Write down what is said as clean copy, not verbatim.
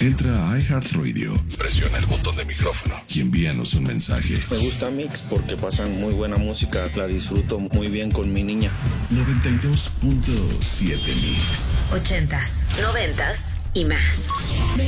Entra a iHeartRadio, presiona el botón de micrófono y envíanos un mensaje. Me gusta Mix porque pasan muy buena música, la disfruto muy bien con mi niña. 92.7 Mix. 80s, 90s y más.